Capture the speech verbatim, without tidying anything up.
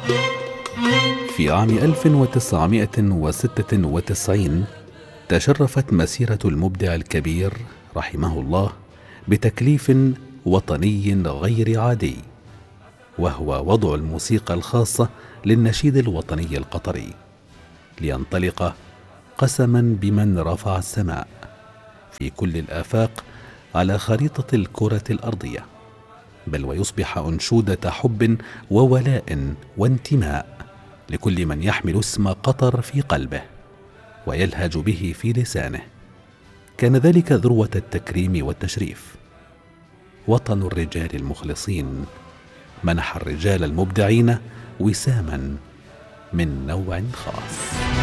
في عام ألف وتسعمائة وستة وتسعين تشرفت مسيرة المبدع الكبير رحمه الله بتكليف وطني غير عادي، وهو وضع الموسيقى الخاصة للنشيد الوطني القطري لينطلق قسما بمن رفع السماء في كل الآفاق على خريطة الكرة الأرضية، بل ويصبح أنشودة حب وولاء وانتماء لكل من يحمل اسم قطر في قلبه ويلهج به في لسانه. كان ذلك ذروة التكريم والتشريف. وطن الرجال المخلصين منح الرجال المبدعين وساما من نوع خاص.